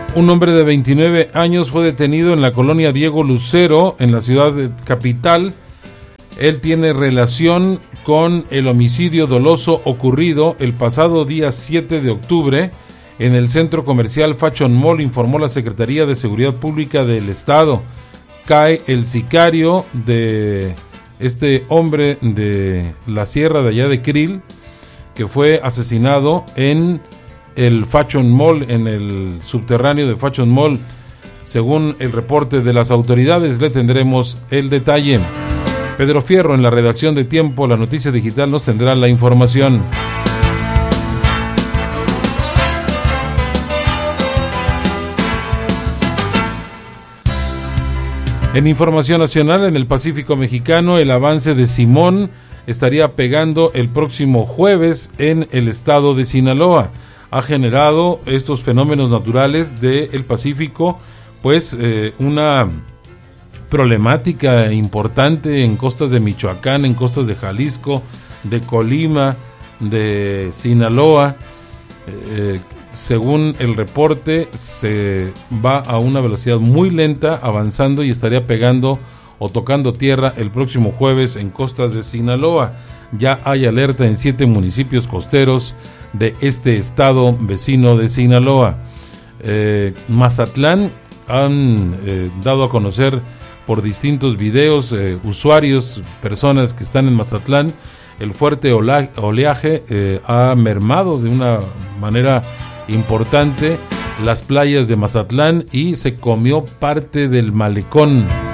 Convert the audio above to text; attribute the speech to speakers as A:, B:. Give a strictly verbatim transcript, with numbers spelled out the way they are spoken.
A: Un hombre de veintinueve años fue detenido en la colonia Diego Lucero, en la ciudad capital. Él tiene relación con el homicidio doloso ocurrido el pasado día siete de octubre en el centro comercial Fashion Mall, informó la Secretaría de Seguridad Pública del Estado. Cae el sicario de este hombre de la sierra de allá de Krill, que fue asesinado en el Fashion Mall, en el subterráneo de Fashion Mall. Según el reporte de las autoridades, le tendremos el detalle. Pedro Fierro, en la redacción de Tiempo, la noticia digital, nos tendrá la información. En información nacional, en el Pacífico mexicano, el avance de Simón estaría pegando el próximo jueves en el estado de Sinaloa. Ha generado estos fenómenos naturales del Pacífico, pues eh, una problemática importante en costas de Michoacán, en costas de Jalisco, de Colima, de Sinaloa. Eh, según el reporte, se va a una velocidad muy lenta, avanzando, y estaría pegando o tocando tierra el próximo jueves en costas de Sinaloa. Ya hay alerta en siete municipios costeros de este estado vecino de Sinaloa. Eh, Mazatlán han eh, dado a conocer por distintos videos, eh, usuarios, personas que están en Mazatlán, el fuerte ola- oleaje eh, ha mermado de una manera importante las playas de Mazatlán y se comió parte del malecón.